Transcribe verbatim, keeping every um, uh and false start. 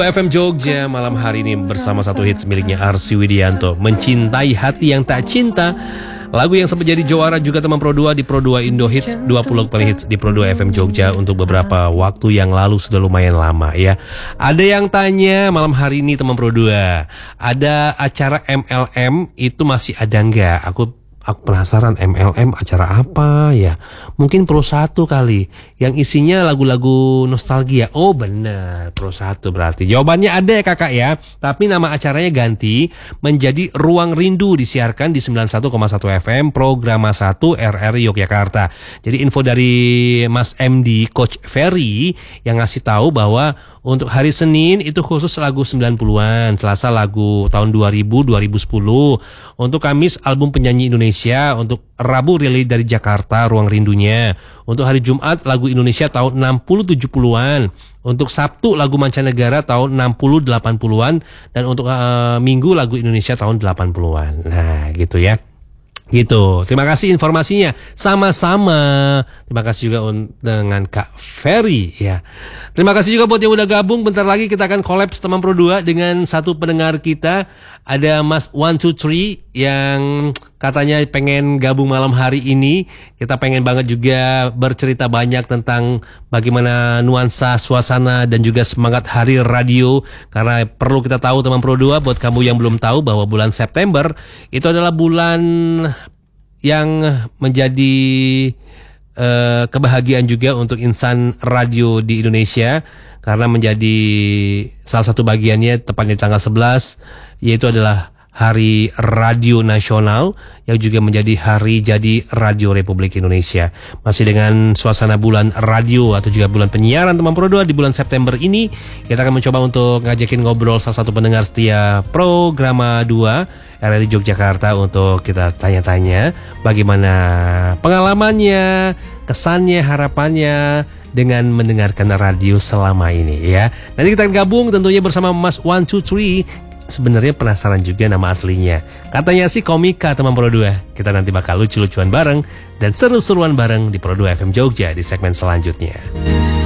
F M Jogja malam hari ini bersama satu hits miliknya Arsy Widianto, Mencintai Hati Yang Tak Cinta. Lagu yang sempat jadi juara juga teman Pro dua di Pro dua Indo Hits, dua puluh kali hits di Pro dua F M Jogja untuk beberapa waktu yang lalu, sudah lumayan lama ya. Ada yang tanya malam hari ini teman Pro dua, ada acara M L M itu masih ada nggak? Aku Aku penasaran M L M acara apa ya? Mungkin Pro satu kali, yang isinya lagu-lagu nostalgia. Oh benar, Pro satu berarti. Jawabannya ada ya kakak ya. Tapi nama acaranya ganti menjadi Ruang Rindu, disiarkan di sembilan puluh satu koma satu F M Programa satu R R I Yogyakarta. Jadi info dari Mas M D Coach Ferry yang ngasih tahu bahwa untuk hari Senin itu khusus lagu sembilan puluhan, Selasa lagu tahun dua ribu dua ribu sepuluh, untuk Kamis album penyanyi Indonesia, untuk Rabu rilis dari Jakarta Ruang Rindunya, untuk hari Jumat lagu Indonesia tahun enam puluh tujuh puluhan, untuk Sabtu lagu mancanegara tahun enam puluh delapan puluhan, dan untuk uh, Minggu lagu Indonesia tahun delapan puluhan. Nah gitu ya. Gitu, terima kasih informasinya. Sama-sama. Terima kasih juga dengan Kak Ferry ya. Terima kasih juga buat yang udah gabung. Bentar lagi kita akan kolaps teman Pro dua dengan satu pendengar kita. Ada Mas One Two Three yang katanya pengen gabung malam hari ini. Kita pengen banget juga bercerita banyak tentang bagaimana nuansa, suasana, dan juga semangat hari radio. Karena perlu kita tahu teman Pro dua, buat kamu yang belum tahu, bahwa bulan September itu adalah bulan yang menjadi uh, kebahagiaan juga untuk insan radio di Indonesia, karena menjadi salah satu bagiannya tepatnya di tanggal sebelas, yaitu adalah Hari Radio Nasional yang juga menjadi Hari Jadi Radio Republik Indonesia. Masih dengan suasana bulan radio atau juga bulan penyiaran teman Pro dua di bulan September ini, kita akan mencoba untuk ngajakin ngobrol salah satu pendengar setia Programa dua R R I Yogyakarta untuk kita tanya-tanya bagaimana pengalamannya, kesannya, harapannya dengan mendengarkan radio selama ini ya. Nanti kita gabung tentunya bersama Mas One Two Three. Sebenarnya penasaran juga nama aslinya. Katanya sih komika teman Pro dua. Kita nanti bakal lucu-lucuan bareng dan seru-seruan bareng di Pro dua F M Jogja di segmen selanjutnya.